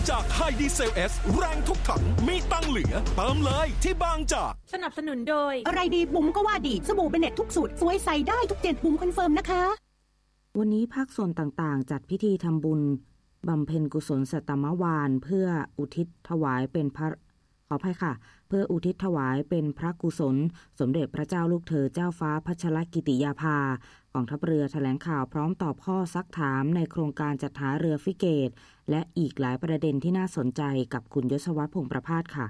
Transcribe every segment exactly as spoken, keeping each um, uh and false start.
จากไฮดีเซลเอสแรงทุกถังมีตังเหลือเติมเลยที่บางจากสนับสนุนโดยอะไรดีบุ๋มก็ว่าดีสบู่เบเน็ตทุกสูตรสวยใสได้ทุกเจ็ดบุ๋มคอนเฟิร์มนะคะวันนี้ภาคส่วนต่างๆจัดพิธีทำบุญบำเพ็ญกุศลสัตตมวาลเพื่ออุทิศถวายเป็นพระขออภัยค่ะเพื่ออุทิศถวายเป็นพระกุศลสมเด็จพระเจ้าลูกเธอเจ้าฟ้าพัชรกิติยาภากองทัพเรือแถลงข่าวพร้อมตอบข้อซักถามในโครงการจัดหาเรือฟริเกตและอีกหลายประเด็นที่น่าสนใจกับคุณยศวัฒน์พงษ์ประภาสค่ะ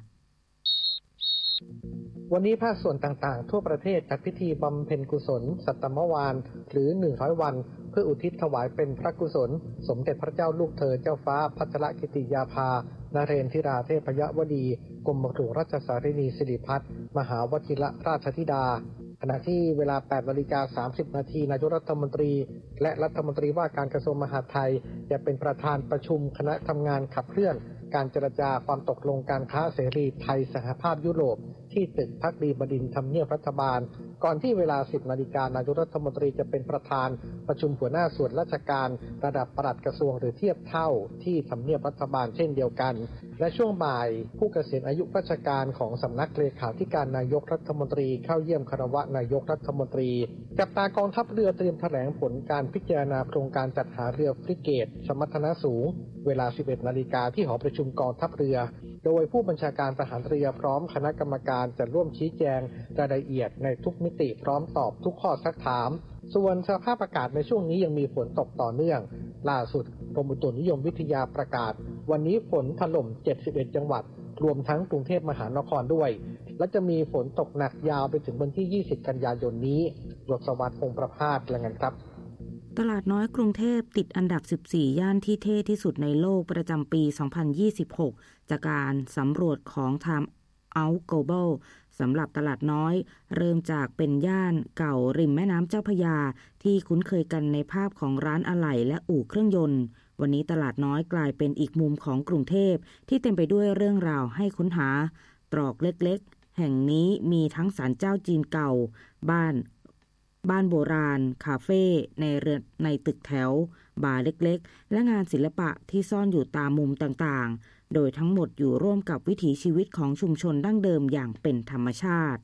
วันนี้ภาคส่วนต่างๆทั่วประเทศจัดพิธีบำเพ็ญกุศลสัตตมวาลหรือหนึ่งร้อยวันเพื่ออุทิศถวายเป็นพระกุศลสมเด็จพระเจ้าลูกเธอเจ้าฟ้าพัชรกิติยาภานเรนทิราเทพยวดีกรมหลวงราชสารินีสิริพัฒน์มหาวชิรราชธิดาขณะที่เวลา แปดนาฬิกาสามสิบนาทีนายกรัฐมนตรีและรัฐมนตรีว่าการกระทรวงมหาดไทยจะเป็นประธานประชุมคณะทำงานขับเคลื่อนการเจรจาความตกลงการค้าเสรีไทยสหภาพยุโรปที่ตึกภักดีบดินทร์ทำเนียบรัฐบาลก่อนที่เวลา สิบนาฬิกานายกรัฐมนตรีจะเป็นประธานประชุมหัวหน้าส่วนราชการระดับปลัดกระทรวงหรือเทียบเท่าที่ทำเนียบรัฐบาลเช่นเดียวกันและช่วงบ่ายผู้เกษียณอายุราชการของสำนักเลขาธิการนายกรัฐมนตรีเข้าเยี่ยมคารวะนายกรัฐมนตรีจับตากองทัพเรือเตรียมแถลงผลการพิจารณาโครงการจัดหาเรือฟริเกตสมรรถนะสูงเวลา สิบเอ็ดนาฬิกาที่หอประชุมกองทัพเรือโดยผู้บัญชาการทหารเรือพร้อมคณะกรรมการจะร่วมชี้แจงรายละเอียดในทุกมิติพร้อมตอบทุกข้อซักถามส่วนสภาพอากาศในช่วงนี้ยังมีฝนตกต่อเนื่องล่าสุดกรมอุตุนิยมวิทยาประกาศวันนี้ฝนถล่มเจ็ดสิบเอ็ดจังหวัดรวมทั้งกรุงเทพมหานครด้วยและจะมีฝนตกหนักยาวไปถึงวันที่ยี่สิบกันยายนนี้ยศวัฒน์พงษ์ประภาสรายงานครับตลาดน้อยกรุงเทพติดอันดับสิบสี่ย่านที่เท่ที่สุดในโลกประจำปีสองพันยี่สิบหกจากการสำรวจของ Time Out Global สำหรับตลาดน้อยเริ่มจากเป็นย่านเก่าริมแม่น้ำเจ้าพระยาที่คุ้นเคยกันในภาพของร้านอะไหล่และอู่เครื่องยนต์วันนี้ตลาดน้อยกลายเป็นอีกมุมของกรุงเทพที่เต็มไปด้วยเรื่องราวให้ค้นหาตรอกเล็กๆแห่งนี้มีทั้งศาลเจ้าจีนเก่าบ้านบ้านโบราณคาเฟ่ในเรือนในตึกแถวบาร์เล็กๆและงานศิลปะที่ซ่อนอยู่ตามมุมต่างๆโดยทั้งหมดอยู่ร่วมกับวิถีชีวิตของชุมชนดั้งเดิมอย่างเป็นธรรมชาติ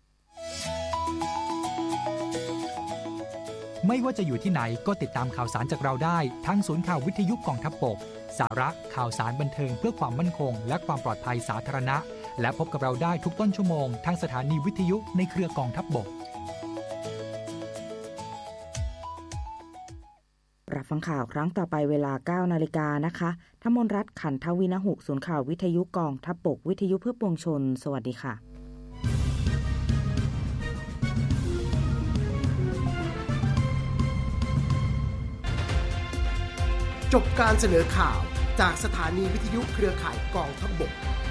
ไม่ว่าจะอยู่ที่ไหนก็ติดตามข่าวสารจากเราได้ทั้งศูนย์ข่าววิทยุกองทัพบกสาระข่าวสารบันเทิงเพื่อความมั่นคงและความปลอดภัยสาธารณะและพบกับเราได้ทุกต้นชั่วโมงทางสถานีวิทยุในเครือกองทัพบกรับฟังข่าวครั้งต่อไปเวลา เก้านาฬิกานะคะธมนรัตน์ขันทวินหุศูนย์ข่าววิทยุกองทัพบกวิทยุเพื่อปวงชนสวัสดีค่ะจบการเสนอข่าวจากสถานีวิทยุเครือข่ายกองทัพบก